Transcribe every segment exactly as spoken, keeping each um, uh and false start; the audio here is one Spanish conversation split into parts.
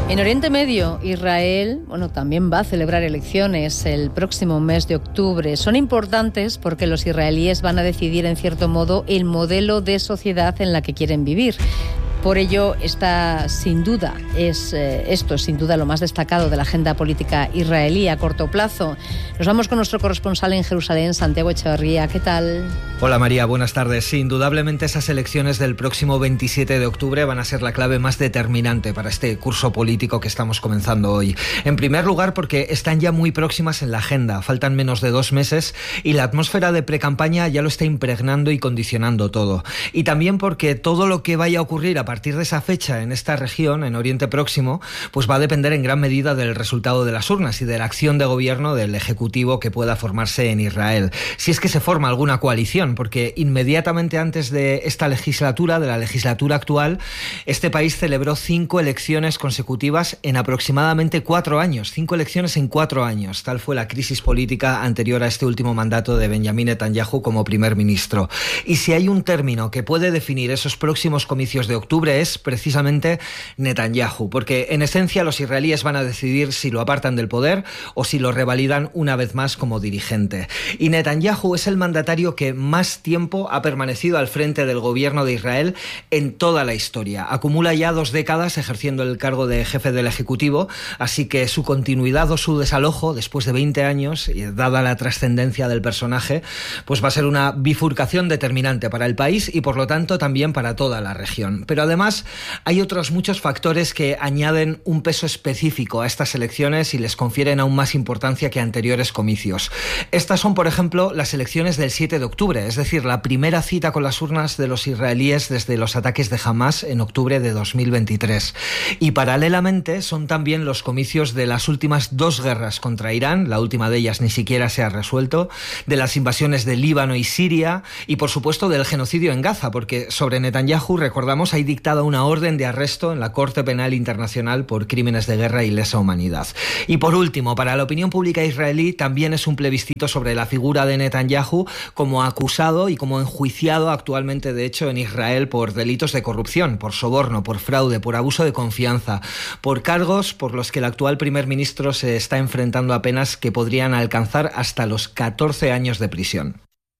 En Oriente Medio, Israel, bueno, también va a celebrar elecciones el próximo mes de octubre. Son importantes porque los israelíes van a decidir, en cierto modo, el modelo de sociedad en la que quieren vivir. Por ello, esta, sin duda, es eh, esto es sin duda lo más destacado de la agenda política israelí a corto plazo. Nos vamos con nuestro corresponsal en Jerusalén, Santiago Echeverría. ¿Qué tal? Hola María, buenas tardes. Sí, indudablemente esas elecciones del próximo veintisiete de octubre van a ser la clave más determinante para este curso político que estamos comenzando hoy. En primer lugar, porque están ya muy próximas en la agenda. Faltan menos de dos meses y la atmósfera de precampaña ya lo está impregnando y condicionando todo. Y también porque todo lo que vaya a ocurrir a A partir de esa fecha en esta región, en Oriente Próximo, pues va a depender en gran medida del resultado de las urnas y de la acción de gobierno del Ejecutivo que pueda formarse en Israel. Si es que se forma alguna coalición, porque inmediatamente antes de esta legislatura, de la legislatura actual, este país celebró cinco elecciones consecutivas en aproximadamente cuatro años. Cinco elecciones en cuatro años. Tal fue la crisis política anterior a este último mandato de Benjamín Netanyahu como primer ministro. Y si hay un término que puede definir esos próximos comicios de octubre, es precisamente Netanyahu, porque en esencia los israelíes van a decidir si lo apartan del poder o si lo revalidan una vez más como dirigente. Y Netanyahu es el mandatario que más tiempo ha permanecido al frente del gobierno de Israel en toda la historia. Acumula ya dos décadas ejerciendo el cargo de jefe del Ejecutivo, así que su continuidad o su desalojo después de veinte años, y dada la trascendencia del personaje, pues va a ser una bifurcación determinante para el país y por lo tanto también para toda la región. Pero además hay otros muchos factores que añaden un peso específico a estas elecciones y les confieren aún más importancia que anteriores comicios. Estas son, por ejemplo, las elecciones del siete de octubre, es decir, la primera cita con las urnas de los israelíes desde los ataques de Hamás en octubre de dos mil veintitrés. Y paralelamente son también los comicios de las últimas dos guerras contra Irán, la última de ellas ni siquiera se ha resuelto, de las invasiones de Líbano y Siria y, por supuesto, del genocidio en Gaza, porque sobre Netanyahu, recordamos, hay dictada una orden de arresto en la Corte Penal Internacional por crímenes de guerra y lesa humanidad. Y por último, para la opinión pública israelí también es un plebiscito sobre la figura de Netanyahu como acusado y como enjuiciado actualmente, de hecho, en Israel por delitos de corrupción, por soborno, por fraude, por abuso de confianza, por cargos por los que el actual primer ministro se está enfrentando a penas que podrían alcanzar hasta los catorce años de prisión.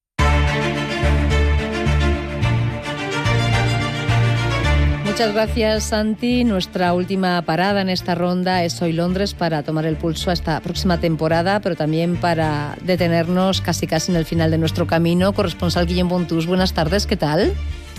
Muchas gracias, Santi. Nuestra última parada en esta ronda es hoy Londres para tomar el pulso a esta próxima temporada, pero también para detenernos casi casi en el final de nuestro camino. Corresponsal Guillem Bontús, buenas tardes, ¿qué tal?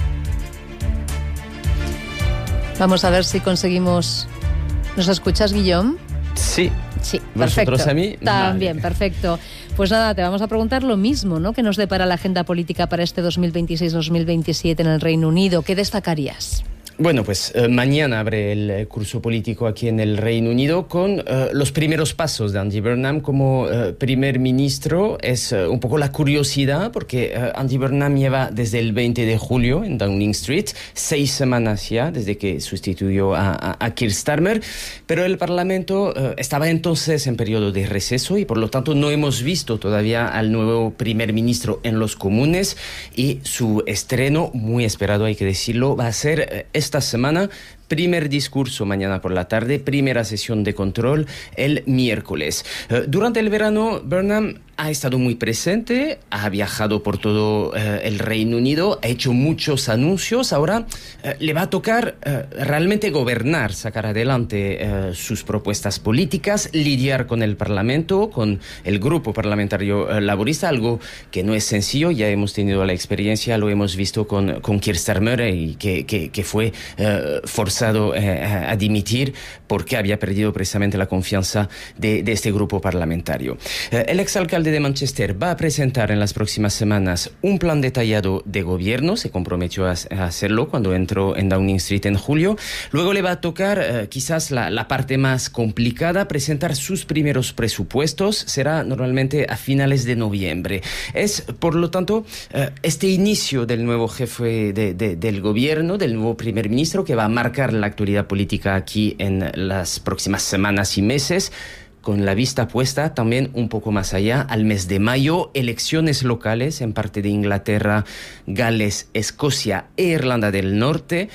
Vamos a ver si conseguimos... ¿Nos escuchas, Guillem? Sí. Sí, perfecto. ¿Vosotros a mí? También, vale. Perfecto. Pues nada, te vamos a preguntar lo mismo, ¿no? ¿Qué nos depara la agenda política para este dos mil veintiséis dos mil veintisiete en el Reino Unido? ¿Qué destacarías? Bueno, pues eh, mañana abre el eh, curso político aquí en el Reino Unido con eh, los primeros pasos de Andy Burnham como eh, primer ministro. Es eh, un poco la curiosidad porque eh, Andy Burnham lleva desde el veinte de julio en Downing Street, seis semanas ya desde que sustituyó a, a, a Keir Starmer, pero el Parlamento eh, estaba entonces en periodo de receso y por lo tanto no hemos visto todavía al nuevo primer ministro en los comunes y su estreno, muy esperado hay que decirlo, va a ser eh, esta semana. Primer discurso mañana por la tarde, primera sesión de control el miércoles. Uh, durante el verano, Burnham ha estado muy presente, ha viajado por todo uh, el Reino Unido, ha hecho muchos anuncios. Ahora uh, le va a tocar uh, realmente gobernar, sacar adelante uh, sus propuestas políticas, lidiar con el Parlamento, con el grupo parlamentario uh, laborista, algo que no es sencillo. Ya hemos tenido la experiencia, lo hemos visto con, con Keir Starmer y que, que, que fue uh, forzado a dimitir porque había perdido precisamente la confianza de, de este grupo parlamentario. El exalcalde de Manchester va a presentar en las próximas semanas un plan detallado de gobierno, se comprometió a, a hacerlo cuando entró en Downing Street en julio. Luego le va a tocar eh, quizás la, la parte más complicada, presentar sus primeros presupuestos, será normalmente a finales de noviembre. Es, por lo tanto, eh, este inicio del nuevo jefe de, de, del gobierno, del nuevo primer ministro, que va a marcar la actualidad política aquí en las próximas semanas y meses, con la vista puesta también un poco más allá, al mes de mayo, elecciones locales en parte de Inglaterra, Gales, Escocia e Irlanda del Norte.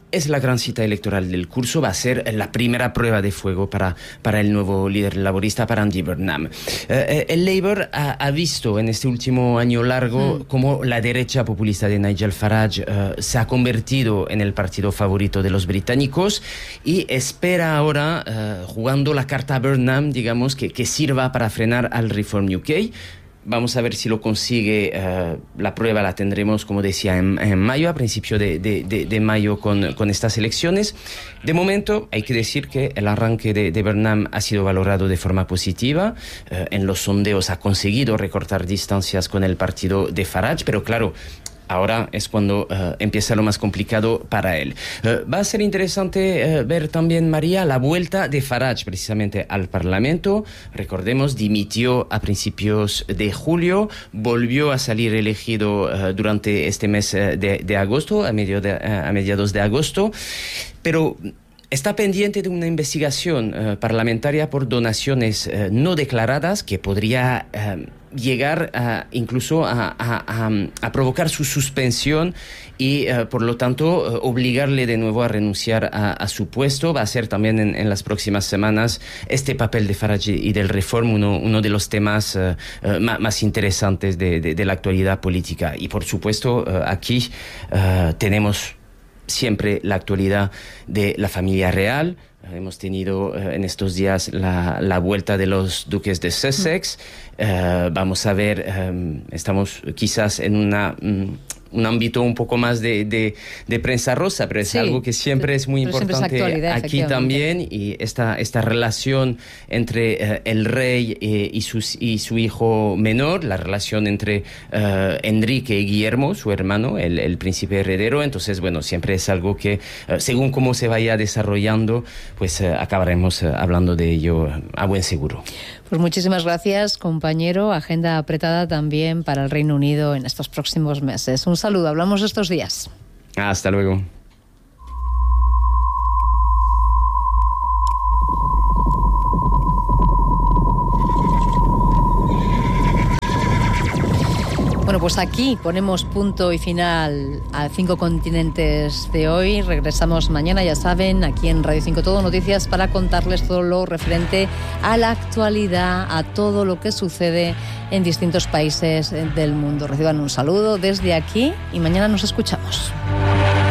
es la gran cita electoral del curso, va a ser la primera prueba de fuego para, para el nuevo líder laborista, para Andy Burnham. Eh, el Labour ha, ha visto en este último año largo mm. cómo la derecha populista de Nigel Farage eh, se ha convertido en el partido favorito de los británicos y espera ahora, eh, jugando la carta Burnham, digamos, que, que sirva para frenar al Reform U K. Vamos a ver si lo consigue. Uh, la prueba la tendremos, como decía, en, en mayo, a principio de, de, de, de mayo con, con estas elecciones. De momento, hay que decir que el arranque de, de Burnham ha sido valorado de forma positiva. Uh, en los sondeos ha conseguido recortar distancias con el partido de Farage, pero claro, ahora es cuando uh, empieza lo más complicado para él. Uh, va a ser interesante uh, ver también, María, la vuelta de Farage precisamente al Parlamento. Recordemos, dimitió a principios de julio, volvió a salir elegido uh, durante este mes uh, de, de agosto, a, medio de, uh, a mediados de agosto, pero está pendiente de una investigación uh, parlamentaria por donaciones uh, no declaradas que podría uh, llegar a, incluso a, a, a, a provocar su suspensión y uh, por lo tanto uh, obligarle de nuevo a renunciar a, a su puesto. Va a ser también en, en las próximas semanas este papel de Farage y del Reform uno, uno de los temas uh, uh, más, más interesantes de, de, de la actualidad política. Y por supuesto uh, aquí uh, tenemos siempre la actualidad de la familia real. Hemos tenido uh, en estos días la, la vuelta de los duques de Sussex. Uh, vamos a ver, um, estamos quizás en una... Um, un ámbito un poco más de, de, de prensa rosa, pero es sí, algo que siempre es muy importante es aquí también, y esta, esta relación entre uh, el rey eh, y, sus, y su hijo menor, la relación entre uh, Enrique y Guillermo, su hermano, el, el príncipe heredero. Entonces, bueno, siempre es algo que, uh, según cómo se vaya desarrollando, pues uh, acabaremos uh, hablando de ello a buen seguro. Pues muchísimas gracias, compañero. Agenda apretada también para el Reino Unido en estos próximos meses. Un saludo, hablamos estos días. Hasta luego. Bueno, pues aquí ponemos punto y final a Cinco Continentes de hoy. Regresamos mañana, ya saben, aquí en Radio cinco Todo Noticias para contarles todo lo referente a la actualidad, a todo lo que sucede en distintos países del mundo. Reciban un saludo desde aquí y mañana nos escuchamos.